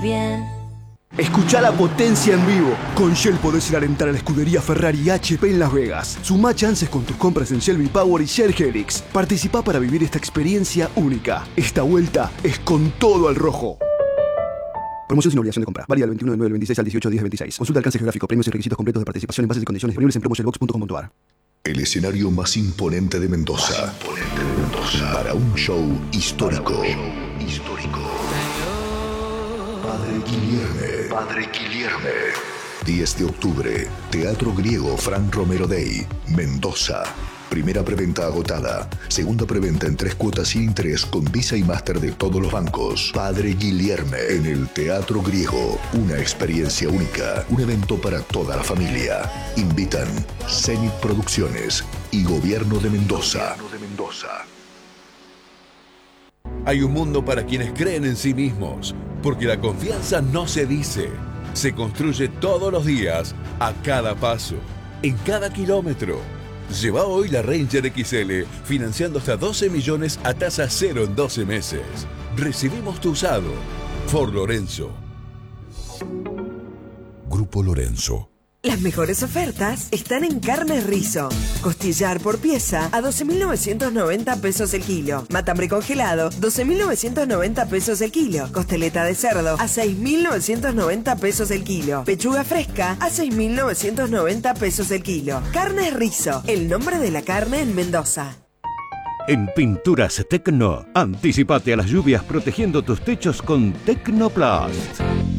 bien. Escuchá la potencia en vivo. Con Shell podés ir a alentar a la escudería Ferrari y HP en Las Vegas. Sumá chances con tus compras en Shell V-Power y Shell Helix. Participá para vivir esta experiencia única. Esta vuelta es con todo al rojo. Promoción sin obligación de compra. Válida del 21 de 9 del 26 al 18 de 10 del 26. Consulta alcance geográfico, premios y requisitos completos de participación en bases y condiciones disponibles en promoshellbox.com.ar. El escenario más imponente de Mendoza. Para un show histórico. Padre Guilherme. 10 de octubre. Teatro Griego Fran Romero Day. Mendoza. Primera preventa agotada. Segunda preventa en 3 cuotas sin interés con Visa y Master de todos los bancos. Padre Guilherme en el Teatro Griego. Una experiencia única. Un evento para toda la familia. Invitan Zenit Producciones y Gobierno de Mendoza. Hay un mundo para quienes creen en sí mismos, porque la confianza no se dice, se construye todos los días, a cada paso, en cada kilómetro. Lleva hoy la Ranger XL, financiando hasta 12 millones a tasa cero en 12 meses. Recibimos tu usado. Ford Lorenzo. Grupo Lorenzo. Las mejores ofertas están en Carnes Rizo. Costillar por pieza a 12.990 pesos el kilo. Matambre congelado, 12.990 pesos el kilo. Costeleta de cerdo a 6.990 pesos el kilo. Pechuga fresca a 6.990 pesos el kilo. Carnes Rizo, el nombre de la carne en Mendoza. En Pinturas Tecno, anticipate a las lluvias protegiendo tus techos con Tecnoplast.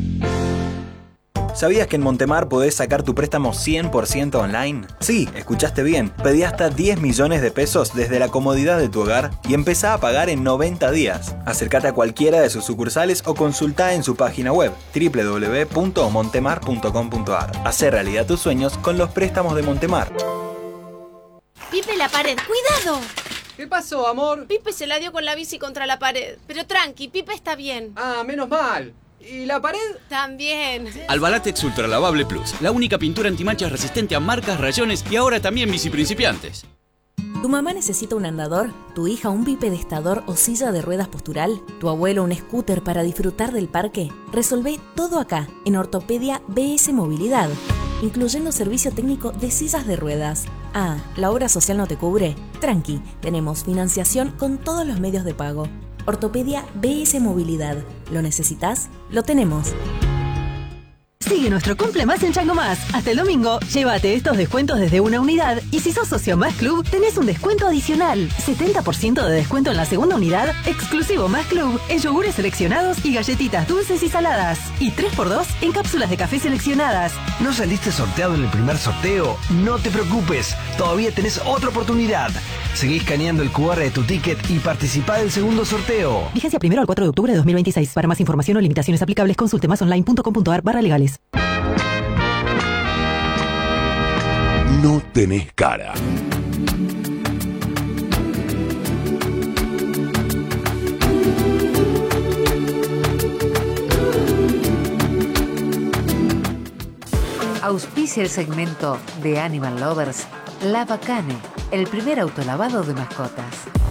¿Sabías que en Montemar podés sacar tu préstamo 100% online? Sí, escuchaste bien. Pedí hasta 10 millones de pesos desde la comodidad de tu hogar y empezá a pagar en 90 días. Acércate a cualquiera de sus sucursales o consultá en su página web www.montemar.com.ar. Hacé realidad tus sueños con los préstamos de Montemar. Pipe, la pared, ¡cuidado! ¿Qué pasó, amor? Pipe se la dio con la bici contra la pared. Pero tranqui, Pipe está bien. Ah, menos mal. ¿Y la pared? También. Albalatex Ultra Lavable Plus, la única pintura antimanchas resistente a marcas, rayones y ahora también bici principiantes. ¿Tu mamá necesita un andador? ¿Tu hija un bipedestador o silla de ruedas postural? ¿Tu abuelo un scooter para disfrutar del parque? Resolvé todo acá, en Ortopedia BS Movilidad, incluyendo servicio técnico de sillas de ruedas. Ah, ¿la obra social no te cubre? Tranqui, tenemos financiación con todos los medios de pago. Ortopedia BS Movilidad. ¿Lo necesitas? Lo tenemos. Sigue nuestro Cumple Más en Chango Más. Hasta el domingo, llévate estos descuentos desde una unidad y si sos socio Más Club, tenés un descuento adicional. 70% de descuento en la segunda unidad, exclusivo Más Club, en yogures seleccionados y galletitas dulces y saladas. Y 3x2 en cápsulas de café seleccionadas. ¿No saliste sorteado en el primer sorteo? No te preocupes, todavía tenés otra oportunidad. Seguí escaneando el QR de tu ticket y participá del segundo sorteo. Vigencia 1 al 4 de octubre de 2026. Para más información o limitaciones aplicables, consulte masonline.com.ar/legales. No tenés cara. Auspicia el segmento de Animal Lovers Lava Cane, el primer autolavado de mascotas.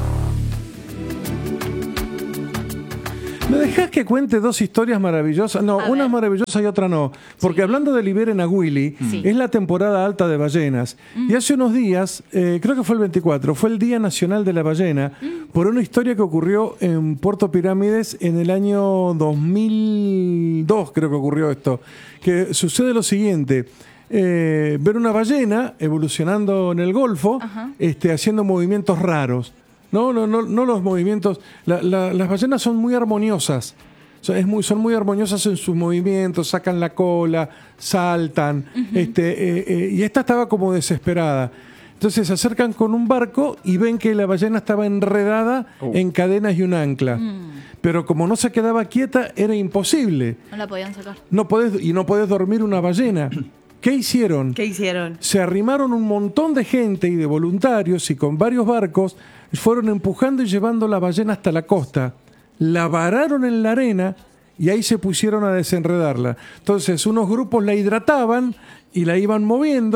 ¿Me dejás que cuente dos historias maravillosas? No, una es maravillosa y otra no. Porque hablando de Liberen a Willy, es la temporada alta de ballenas. Y hace unos días, creo que fue el 24, fue el Día Nacional de la Ballena, por una historia que ocurrió en Puerto Pirámides en el año 2002, creo que ocurrió esto. Que sucede lo siguiente. Ver una ballena evolucionando en el Golfo, haciendo movimientos raros. No los movimientos. Las ballenas son muy armoniosas. Son muy armoniosas en sus movimientos, sacan la cola, saltan. Y esta estaba como desesperada. Entonces se acercan con un barco y ven que la ballena estaba enredada en cadenas y un ancla. Pero como no se quedaba quieta, era imposible. No la podían sacar. No podés dormir una ballena. ¿Qué hicieron? Se arrimaron un montón de gente y de voluntarios y con varios barcos fueron empujando y llevando la ballena hasta la costa. La vararon en la arena y ahí se pusieron a desenredarla. Entonces unos grupos la hidrataban y la iban moviendo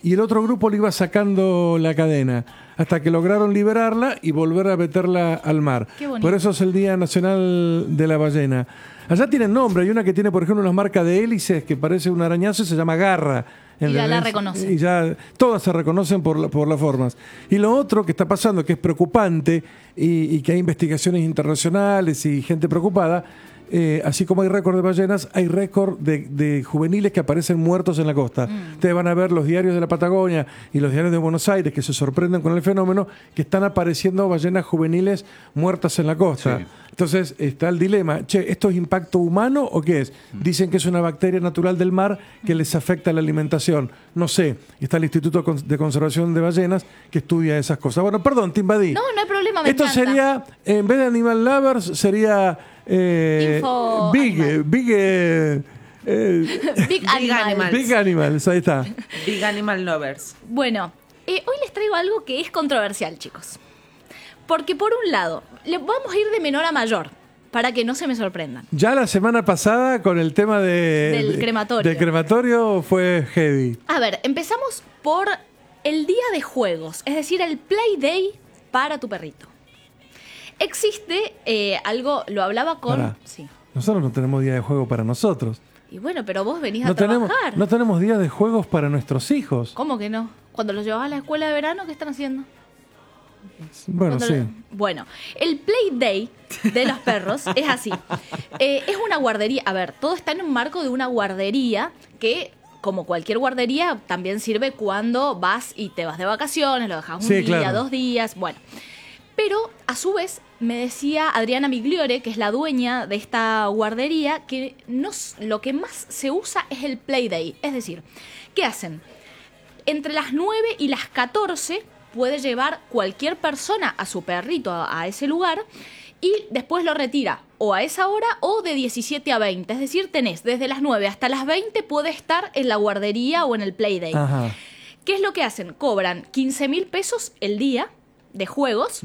y el otro grupo le iba sacando la cadena, hasta que lograron liberarla y volver a meterla al mar. Qué bonito. Por eso es el Día Nacional de la Ballena. Allá tienen nombre, hay una que tiene, por ejemplo, unas marcas de hélices que parece un arañazo y se llama garra. Y ya la reconocen. Y ya todas se reconocen por las formas. Y lo otro que está pasando, que es preocupante, y que hay investigaciones internacionales y gente preocupada, así como hay récord de ballenas, hay récord de juveniles que aparecen muertos en la costa. Ustedes van a ver los diarios de la Patagonia y los diarios de Buenos Aires que se sorprenden con el fenómeno, que están apareciendo ballenas juveniles muertas en la costa. Sí. Entonces está el dilema, che, ¿esto es impacto humano o qué es? Dicen que es una bacteria natural del mar que les afecta la alimentación. No sé, está el Instituto de Conservación de Ballenas que estudia esas cosas. Bueno, perdón, te invadí. No hay problema, me esto encanta. Sería, en vez de Animal Lovers, sería... Big Animals. Big Animals, ahí está. Big Animal Lovers. Bueno, hoy les traigo algo que es controversial, chicos. Porque por un lado, vamos a ir de menor a mayor, para que no se me sorprendan. Ya la semana pasada con el tema del crematorio. Del crematorio fue heavy. A ver, empezamos por el día de juegos, es decir, el Play Day para tu perrito. Existe algo, lo hablaba con... Sí. Nosotros no tenemos día de juego para nosotros. Y bueno, pero vos venís a trabajar. No tenemos días de juegos para nuestros hijos. ¿Cómo que no? Cuando los llevas a la escuela de verano, ¿qué están haciendo? Bueno, sí. Bueno, el Play Day de los perros es así. Es una guardería. A ver, todo está en un marco de una guardería que, como cualquier guardería, también sirve cuando vas y te vas de vacaciones, lo dejas un día, 2 días, bueno. Pero, a su vez, me decía Adriana Migliore, que es la dueña de esta guardería, que lo que más se usa es el Play Day. Es decir, ¿qué hacen? Entre las 9 y las 14 puede llevar cualquier persona a su perrito a ese lugar y después lo retira o a esa hora o de 17 a 20. Es decir, tenés desde las 9 hasta las 20 puede estar en la guardería o en el Play Day. Ajá. ¿Qué es lo que hacen? Cobran 15.000 pesos el día de juegos.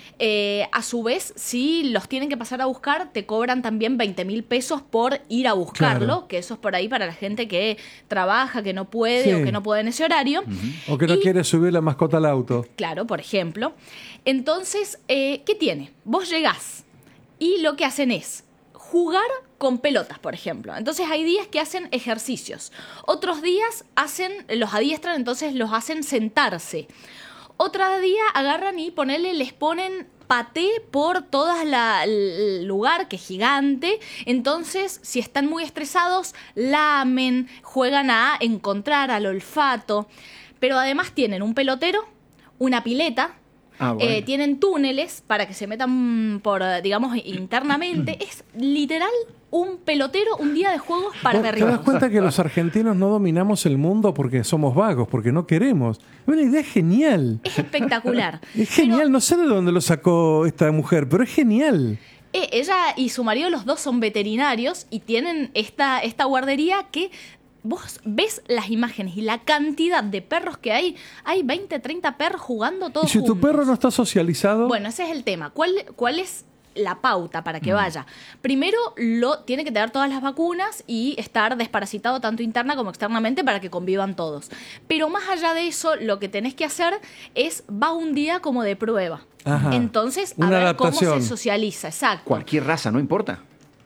A su vez, si los tienen que pasar a buscar, te cobran también 20.000 pesos por ir a buscarlo, claro. Que eso es por ahí para la gente que trabaja, que no puede o que no puede en ese horario. O que no quiere subir la mascota al auto. Claro, por ejemplo. Entonces, ¿qué tiene? Vos llegás y lo que hacen es jugar con pelotas, por ejemplo. Entonces hay días que hacen ejercicios. Otros días los adiestran, entonces los hacen sentarse. Otro día agarran y les ponen paté por todo el lugar, que es gigante. Entonces, si están muy estresados, lamen, juegan a encontrar al olfato. Pero además tienen un pelotero, una pileta, tienen túneles para que se metan digamos, internamente. Es literal un pelotero, un día de juegos para perritos. ¿Te das cuenta que los argentinos no dominamos el mundo porque somos vagos, porque no queremos? Es una idea genial. Es espectacular. Es genial, no sé de dónde lo sacó esta mujer, pero es genial. Ella y su marido, los dos son veterinarios y tienen esta guardería que... Vos ves las imágenes y la cantidad de perros que hay. Hay 20, 30 perros jugando todos juntos. ¿Y si tu perro no está socializado? Bueno, ese es el tema. ¿Cuál es la pauta para que vaya? Primero, tiene que tener todas las vacunas y estar desparasitado tanto interna como externamente para que convivan todos. Pero más allá de eso, lo que tenés que hacer va un día como de prueba. Ajá. Entonces, a ver cómo se socializa. Exacto. Cualquier raza, no importa.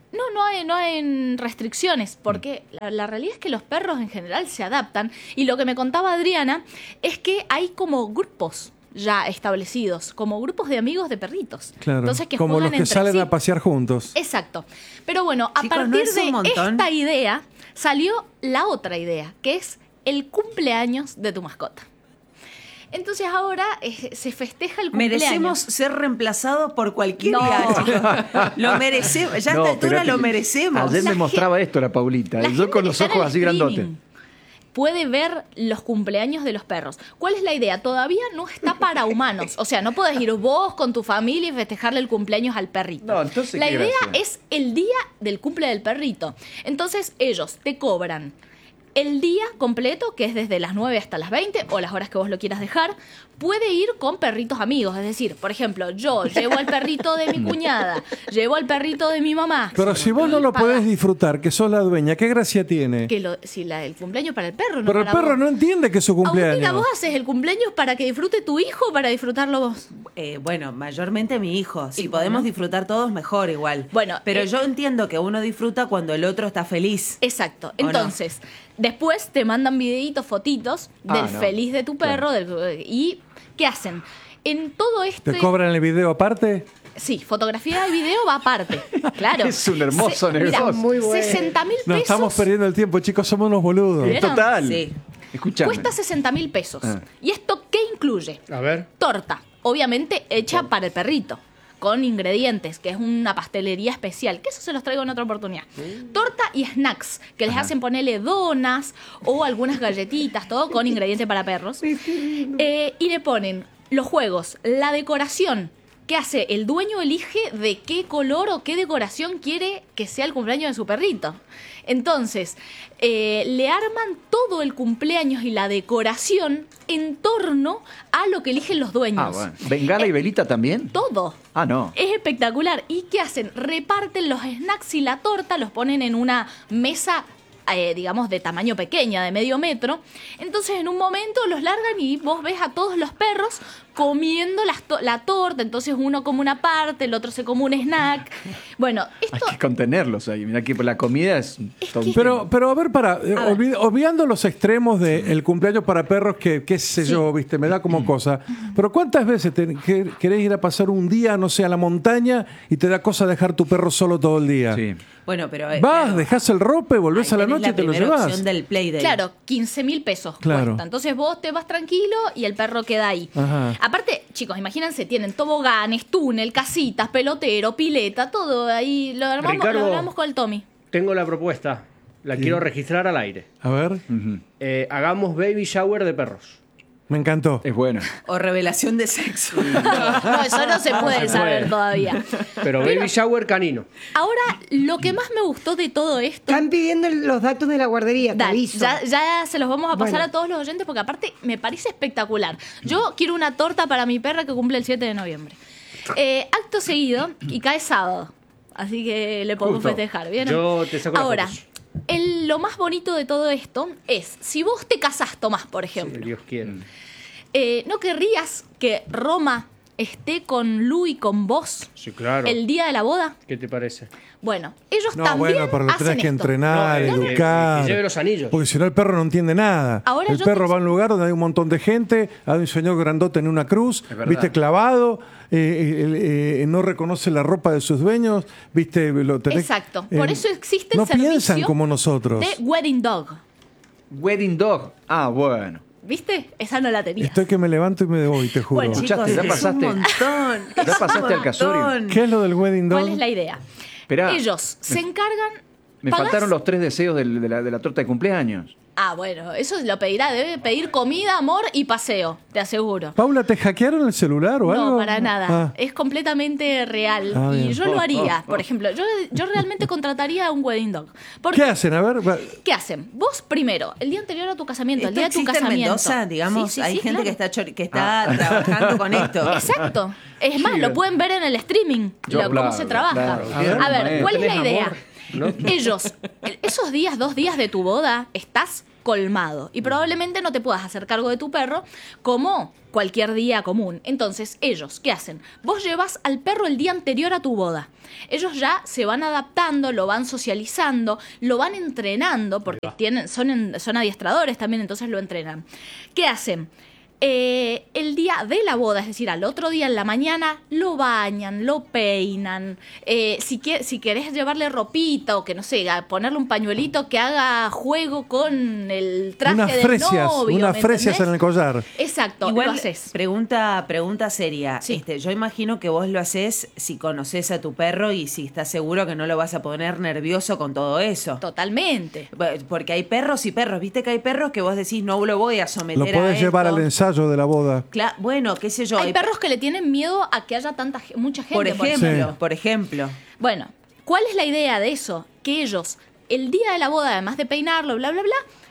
No hay restricciones, porque la realidad es que los perros en general se adaptan. Y lo que me contaba Adriana es que hay como grupos ya establecidos, como grupos de amigos de perritos. Claro, entonces, que como los que salen a pasear juntos. Exacto. Pero bueno, a partir de esta idea salió la otra idea, que es el cumpleaños de tu mascota. Entonces ahora se festeja el cumpleaños. Merecemos ser reemplazados por cualquier día, chicos. Lo merecemos, ya a esta altura lo merecemos. Ayer me mostraba esto la Paulita, y yo con los ojos así grandotes. Puede ver los cumpleaños de los perros. ¿Cuál es la idea? Todavía no está para humanos. O sea, no podés ir vos con tu familia y festejarle el cumpleaños al perrito. No, entonces, la idea es el día del cumple del perrito. Entonces ellos te cobran el día completo, que es desde las 9 hasta las 20, o las horas que vos lo quieras dejar, puede ir con perritos amigos. Es decir, por ejemplo, yo llevo al perrito de mi cuñada, llevo al perrito de mi mamá. Pero si vos no lo podés disfrutar, que sos la dueña, ¿qué gracia tiene? Que el cumpleaños para el perro, no Pero el para perro vos. no entiende que es su cumpleaños. Agustina, ¿vos haces el cumpleaños para que disfrute tu hijo o para disfrutarlo vos? Bueno, mayormente mi hijo. Si podemos disfrutar todos, mejor igual. Bueno, pero yo entiendo que uno disfruta cuando el otro está feliz. Exacto. Entonces, después te mandan videitos, fotitos del feliz de tu perro. ¿Y qué hacen? En todo ¿Te cobran el video aparte? Sí, fotografía y video va aparte. Claro. Es un hermoso negocio. Mira, muy bueno. 60.000 pesos. No estamos perdiendo el tiempo, chicos, somos unos boludos. ¿Vieron? Total. Sí. Escuchame. Cuesta 60.000 pesos. ¿Y esto qué incluye? A ver. Torta, obviamente hecha para el perrito, con ingredientes, que es una pastelería especial, que eso se los traigo en otra oportunidad. Torta y snacks, que les hacen ponerle donas o algunas galletitas, todo con ingredientes para perros. Y le ponen los juegos, la decoración. ¿Qué hace? El dueño elige de qué color o qué decoración quiere que sea el cumpleaños de su perrito. Entonces, le arman todo el cumpleaños y la decoración en torno a lo que eligen los dueños. Ah, bueno. ¿Bengala y velita también? Todo. Ah, no. Es espectacular. ¿Y qué hacen? Reparten los snacks y la torta, los ponen en una mesa, digamos, de tamaño pequeña, de medio metro. Entonces, en un momento los largan y vos ves a todos los perros comiendo la torta. Entonces, uno come una parte, el otro se come un snack. Bueno, esto... Hay que contenerlos ahí. Mira que la comida es... Pero a ver, olvidando los extremos del cumpleaños para perros, que qué sé yo, viste, me da como cosa. Pero ¿cuántas veces querés ir a pasar un día, no sé, a la montaña y te da cosa dejar tu perro solo todo el día? Sí. Bueno, pero... Vas, dejás el rope, volvés a la noche y te lo llevas. Opción del Play Day. Claro, 15.000 pesos cuesta. Entonces vos te vas tranquilo y el perro queda ahí. Ajá. Aparte, chicos, imagínense, tienen toboganes, túnel, casitas, pelotero, pileta, todo ahí. Lo armamos con el Tommy. Tengo la propuesta. La quiero registrar al aire. A ver. Hagamos baby shower de perros. Me encantó. Es bueno. O revelación de sexo. No, eso no se puede saber todavía. Pero baby shower canino. Ahora, lo que más me gustó de todo esto... Están pidiendo los datos de la guardería, te aviso. Ya se los vamos a pasar Bueno. a todos los oyentes porque aparte me parece espectacular. Yo quiero una torta para mi perra que cumple el 7 de noviembre. Acto seguido, y cae sábado. Así que le podemos Justo. festejar, ¿vieron? Yo te saco Ahora, las fotos. lo más bonito de todo esto es, si vos te casás, Tomás, por ejemplo, Si Dios quiere. ¿no querrías que Roma esté con Lu y con vos Sí, claro. el día de la boda? ¿Qué te parece? Bueno, ellos No, también bueno, pero lo hacen tenés que esto. entrenar, educar. Que lleve los anillos. Porque si no, el perro no entiende nada. Ahora El yo perro te- va a un lugar donde hay un montón de gente, hay un señor grandote en una cruz, verdad. viste, clavado, no reconoce la ropa de sus dueños, viste, lo tenés. Exacto. Por eso existe el no servicio piensan como nosotros. de Wedding Dog. Wedding dog. Ah, bueno. ¿Viste? Esa no la tenía. Estoy que me levanto y me voy, te juro. Bueno, Escuchaste, ya pasaste. Ya pasaste al casorio. ¿Qué es lo del wedding dog? ¿Cuál es la idea? Esperá. Ellos se encargan... Me ¿pagás? faltaron los 3 deseos de la torta de cumpleaños. Ah, bueno, eso lo pedirá. Debe pedir comida, amor y paseo, te aseguro. Paula, ¿te hackearon el celular o algo? No, para nada. Ah. Es completamente real. Ah, y bien. yo lo haría. Por ejemplo, yo realmente contrataría a un wedding dog. Porque, ¿Qué hacen? A ver. ¿qué hacen? Vos primero, el día anterior a tu casamiento, el ¿Esto día de tu existe en casamiento. Mendoza, digamos? Sí, hay gente claro. que está trabajando con esto. Exacto. Es más, lo pueden ver en el streaming, cómo claro, se trabaja. claro. A ver, ¿cuál es la ¿Tenés idea? amor? ¿No? Ellos, esos 2 días de tu boda, estás colmado y probablemente no te puedas hacer cargo de tu perro como cualquier día común. Entonces, ellos, ¿qué hacen? Vos llevas al perro el día anterior a tu boda. Ellos ya se van adaptando, lo van socializando, lo van entrenando, porque son adiestradores también, entonces lo entrenan. ¿Qué hacen? El día de la boda, es decir, al otro día en la mañana, lo bañan, lo peinan. Si querés llevarle ropita o que no sé, ponerle un pañuelito que haga juego con el traje Unas del fresias, novio. unas ¿me fresias entendés? en el collar. Exacto, Igual, lo haces. pregunta seria. Sí. Yo imagino que vos lo haces si conoces a tu perro y si estás seguro que no lo vas a poner nervioso con todo eso. Totalmente. Porque hay perros y perros. Viste que hay perros que vos decís, no lo voy a someter Lo a podés llevar esto. al ensayo de la boda. Bueno, qué sé yo. Hay perros que le tienen miedo a que haya mucha gente. Por ejemplo. Bueno, ¿cuál es la idea de eso? Que ellos, el día de la boda, además de peinarlo, bla, bla, bla,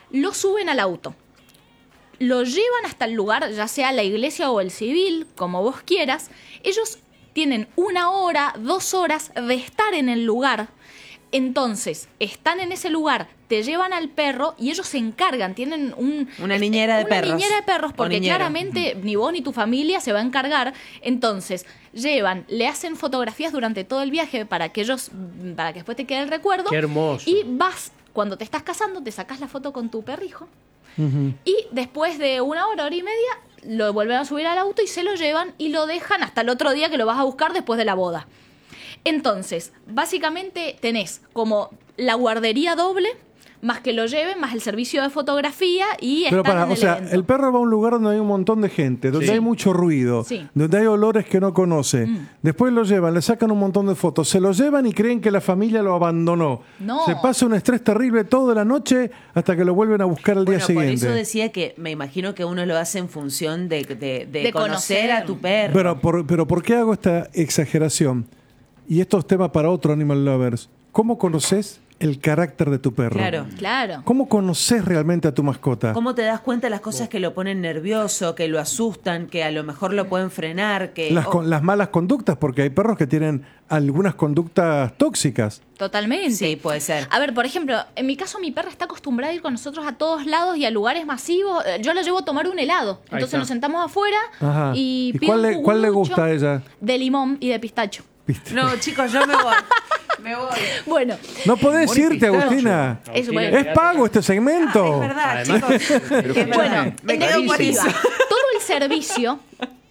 lo suben al auto. Lo llevan hasta el lugar, ya sea la iglesia o el civil, como vos quieras. Ellos tienen 1 hora, 2 horas de estar en el lugar. Entonces, están en ese lugar, te llevan al perro y ellos se encargan, tienen una niñera de perros. Una niñera de perros, porque claramente ni vos ni tu familia se va a encargar. Entonces, llevan, le hacen fotografías durante todo el viaje para que después te quede el recuerdo. Qué hermoso. Y vas, cuando te estás casando, te sacas la foto con tu perrijo. Y después de 1 hora, hora y media, lo vuelven a subir al auto y se lo llevan y lo dejan hasta el otro día que lo vas a buscar después de la boda. Entonces, básicamente tenés como la guardería doble, más que lo lleven, más el servicio de fotografía y Pero están en el evento. el perro va a un lugar donde hay un montón de gente, donde hay mucho ruido, donde hay olores que no conoce. Después lo llevan, le sacan un montón de fotos, se lo llevan y creen que la familia lo abandonó. No. Se pasa un estrés terrible toda la noche hasta que lo vuelven a buscar al día siguiente. Por eso decía que me imagino que uno lo hace en función de conocer a tu perro. Pero ¿por qué hago esta exageración? Y esto es tema para otro Animal Lovers. ¿Cómo conoces el carácter de tu perro? Claro. ¿Cómo conoces realmente a tu mascota? ¿Cómo te das cuenta de las cosas que lo ponen nervioso, que lo asustan, que a lo mejor lo pueden frenar? Que Las malas conductas, porque hay perros que tienen algunas conductas tóxicas. Totalmente. Sí, puede ser. A ver, por ejemplo, en mi caso mi perra está acostumbrada a ir con nosotros a todos lados y a lugares masivos. Yo la llevo a tomar un helado. Entonces nos sentamos afuera y pido un cuál le jugurucho gusta a ella? De limón y de pistacho. No, chicos, yo me voy. Me voy. Bueno. No podés irte, Agustina. Es pago este segmento. Es verdad, chicos. Bueno, me quedo por eso. Todo el servicio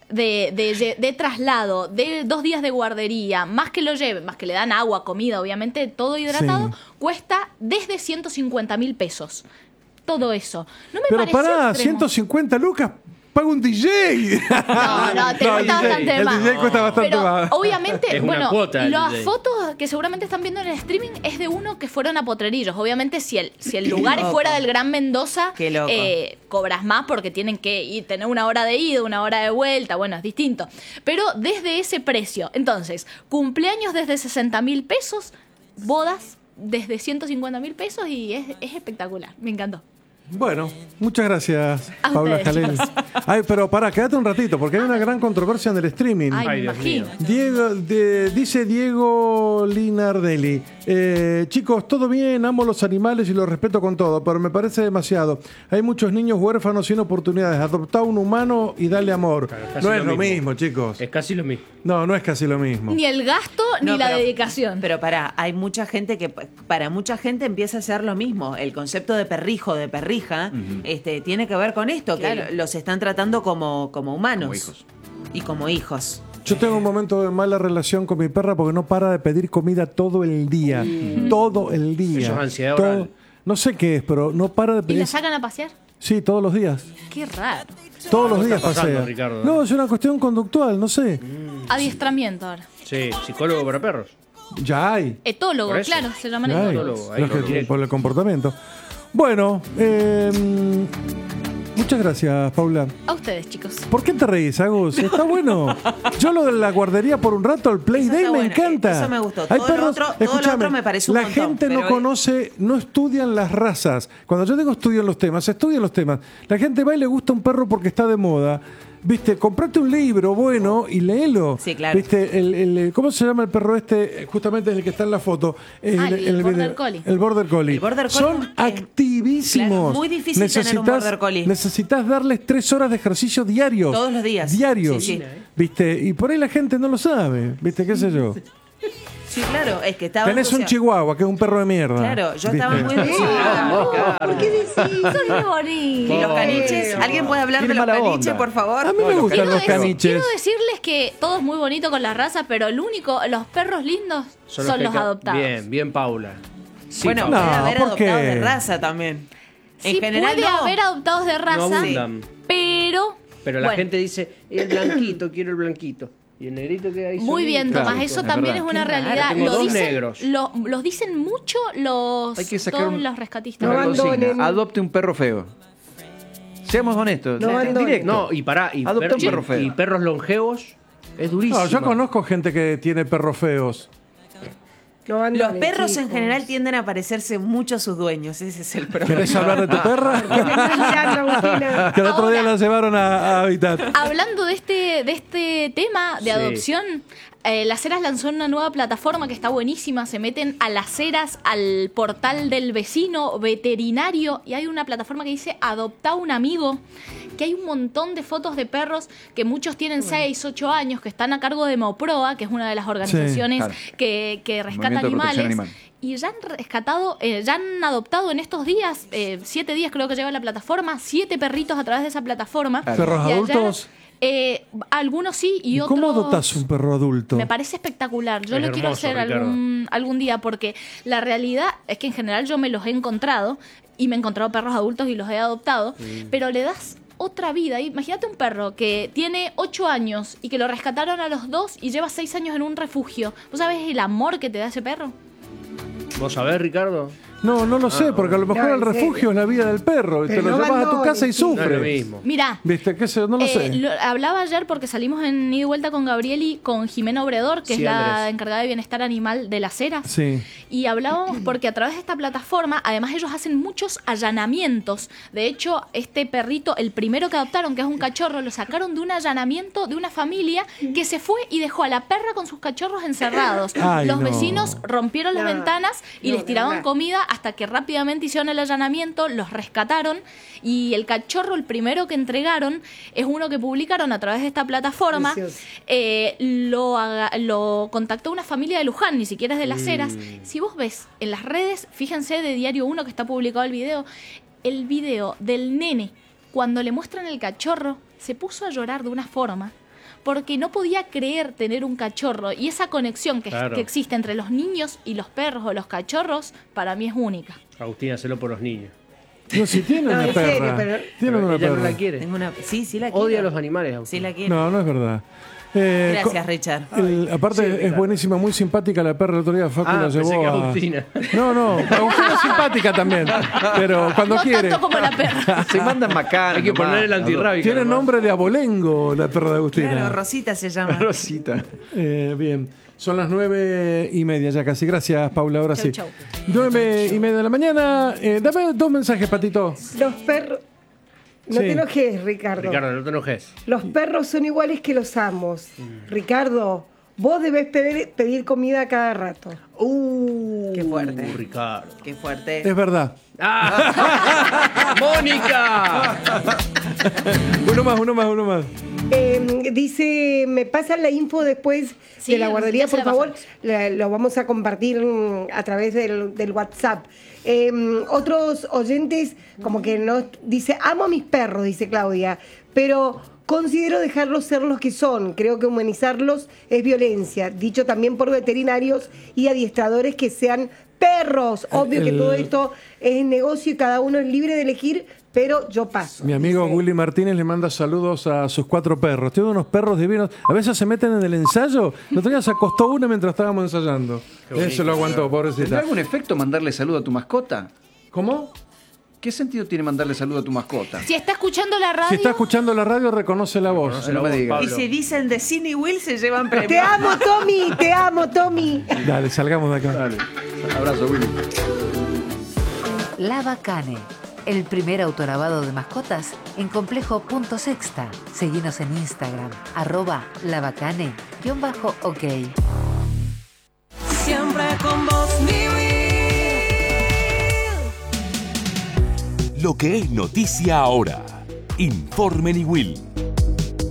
de traslado, de 2 días de guardería, más que lo lleven, más que le dan agua, comida, obviamente, todo hidratado, cuesta desde 150.000 pesos. Todo eso. No me Pero pareció pará, extremo. 150 lucas. Paga un DJ. No, te cuesta bastante más. El DJ cuesta bastante Pero, más. obviamente, Es una cuota del las DJ. fotos que seguramente están viendo en el streaming es de uno que fueron a Potrerillos. Obviamente, si el lugar es fuera del Gran Mendoza, cobras más porque tienen que tener 1 hora de ida, 1 hora de vuelta. Bueno, es distinto. Pero desde ese precio. Entonces, cumpleaños desde 60.000 pesos, bodas desde 150.000 pesos y es espectacular. Me encantó. Bueno, muchas gracias, A Paula ustedes, Jalel. chicos. Ay, pero pará, quédate un ratito, porque hay una gran controversia en el streaming. Ay, me imagino. Dice Diego Linardelli. Chicos, todo bien, amo los animales y los respeto con todo, pero me parece demasiado. Hay muchos niños huérfanos sin oportunidades. Adoptá un humano y dale amor. No es lo mismo, chicos. Es casi lo mismo. No es casi lo mismo. Ni el gasto ni la dedicación. Pero hay mucha gente que para mucha gente empieza a ser lo mismo. El concepto de perrijo, de perrija, tiene que ver con esto, que los están tratando como humanos. Como hijos. Y como hijos. Yo tengo un momento de mala relación con mi perra porque no para de pedir comida todo el día. Todo el día. Eso es ansiedad oral. No sé qué es, pero no para de ¿Y pedir. la sacan a pasear? Sí, todos los días. Qué raro. Todos los ¿Qué días está pasando, pasea. Ricardo? No, es una cuestión conductual, no sé. Adiestramiento ahora. Sí, psicólogo para perros. Ya hay. Etólogo, Por eso. claro, se llaman Ya hay. etólogos. Ahí Los que- directo. por el comportamiento. Bueno, muchas gracias, Paula. A ustedes, chicos. ¿Por qué te reís, Agus? Está bueno. Yo lo de la guardería por un rato, el Play Eso Day está me bueno. encanta. Eso me gustó. Hay Todo lo perros, otro- todo lo escúchame, otro me parece un la montón, gente pero no conoce, no estudian las razas. Cuando yo digo estudian los temas, estudian los temas. La gente va y le gusta un perro porque está de moda. Viste, comprate un libro bueno y léelo. Sí, claro. Viste, ¿cómo se llama el perro este? Justamente es el que está en la foto. El Border video. Collie. El Border Collie. El Border Collie Son es- activísimos. claro, muy difícil tener un Border Collie. Necesitas darles 3 horas de ejercicio diarios. Todos los días. Diarios. Sí, sí. ¿Viste? Y por ahí la gente no lo sabe. ¿Viste? ¿Qué sé yo? Sí, claro, es que estaba. Tenés un chihuahua, que es un perro de mierda. Claro, yo ¿Viste? estaba muy emocionada. ¿Por qué decís? Son muy bonitos. ¿Y los caniches? ¿Alguien puede hablar de Tiene los mala caniches, onda. por favor? A mí me gustan los Quiero caniches. decirles que todo es muy bonito con la raza, pero los perros lindos son los adoptados. Bien, Paula. Sí, Bueno, Paula. puede haber ¿por qué? adoptados de raza también. Sí, En general puede no. haber adoptados de No raza, abundan. pero Pero la bueno, gente dice, el blanquito, quiero el blanquito. Y el negrito que hay. muy bien, Claro, Tomás, eso es también verdad. es una Qué raro, realidad. tengo Lo dos dicen, negros. los dicen mucho Hay que sacar todos los rescatistas. No Una consigna, abandonen. adopte un perro feo. Seamos honestos. No abandonen. directo. No, y pará, y, Adopta un perro y feo. perros longevos es durísimo. No, yo conozco gente que tiene perros feos. Los perros en general tienden a parecerse mucho a sus dueños, ese es el problema. ¿Querés hablar de tu perra? Que el otro día la llevaron a Habitat. Hablando de este tema de adopción, Las Heras lanzó una nueva plataforma que está buenísima. Se meten a Las Heras, al portal del vecino veterinario, y hay una plataforma que dice Adopta un amigo, que hay un montón de fotos de perros que muchos tienen 6, 8 años, que están a cargo de Moproa, que es una de las organizaciones que rescata animales. Y ya han rescatado, ya han adoptado en estos días, 7 días creo que lleva la plataforma, 7 perritos a través de esa plataforma. ¿Perros adultos? Algunos sí y otros... ¿Cómo adoptás un perro adulto? Me parece espectacular. Yo lo quiero hacer algún día, porque la realidad es que en general yo me los he encontrado, y me he encontrado perros adultos y los he adoptado, pero le das otra vida. Imagínate un perro que tiene 8 años y que lo rescataron a los 2 y lleva 6 años en un refugio. ¿Vos sabés el amor que te da ese perro? ¿Vos sabés, Ricardo? No lo sé, porque a lo mejor el refugio es la vida del perro y te lo llevas a tu casa y sufre. No es lo mismo. Mirá, ¿viste? No lo sé. Hablaba ayer porque salimos en ida y vuelta con Gabriel y con Jimena Obredor, que es la encargada de bienestar animal de Las Heras. Sí. Y hablábamos porque a través de esta plataforma, además ellos hacen muchos allanamientos. De hecho, este perrito, el primero que adoptaron, que es un cachorro, lo sacaron de un allanamiento de una familia que se fue y dejó a la perra con sus cachorros encerrados. Los vecinos rompieron las ventanas y les tiraban comida hasta que rápidamente hicieron el allanamiento, los rescataron, y el cachorro, el primero que entregaron, es uno que publicaron a través de esta plataforma. Lo contactó una familia de Luján, ni siquiera es de Las Heras. Si vos ves en las redes, fíjense de Diario 1 que está publicado el video del nene, cuando le muestran el cachorro, se puso a llorar de una forma, porque no podía creer tener un cachorro, y esa conexión que existe entre los niños y los perros o los cachorros, para mí es única. Agustín, hacelo por los niños. No, si tiene una perra. Tiene una perra. No la quiere. Sí la quiere. Odia a los animales, Agustín. Sí la quiere. No es verdad. Gracias, Richard. Aparte es buenísima, muy simpática la perra. El otro día Facu la llevó a... Agustina. No, Agustina es simpática también, pero cuando quiere. Tanto como la perra. Se mandan macana. Hay que poner el antirrábico. Tiene nombre de abolengo la perra de Agustina. Claro, Rosita se llama. Rosita. Bien. Son las 9:30 ya casi. Gracias, Paula. Ahora sí. 9:30 de la mañana. Dame 2 mensajes, Patito. Los perros... No te enojes, Ricardo. Ricardo, no te enojes. Los perros son iguales que los amos. Ricardo, vos debés pedir comida cada rato. Qué fuerte. Ricardo. Qué fuerte. Es verdad. ¡Mónica! Uno más. Dice, me pasan la info después de la guardería, por favor. Lo vamos a compartir a través del WhatsApp. Otros oyentes como que no dice, amo a mis perros, dice Claudia, pero considero dejarlos ser los que son. Creo que humanizarlos es violencia, dicho también por veterinarios y adiestradores que sean perros. Obvio que todo esto es negocio y cada uno es libre de elegir, pero yo paso. Mi amigo Willy Martínez le manda saludos a sus 4 perros. Tiene unos perros divinos. A veces se meten en el ensayo. El otro día se acostó una mientras estábamos ensayando. Eso lo aguantó, pobrecita. ¿Tendrá algún efecto mandarle saludo a tu mascota? ¿Cómo? ¿Qué sentido tiene mandarle saludo a tu mascota? Si está escuchando la radio... Si está escuchando la radio, reconoce la voz. No me digas. Y si dicen de Cine y Will, se llevan premios. Te amo, Tommy. Dale, salgamos de acá. Dale. Abrazo, Willy. La Bacane, el primer autolavado de mascotas en Complejo Punto Sexta. Seguinos en Instagram, @labacane_ok. Siempre con vos, mi Lo que es noticia ahora. Informe Niwil.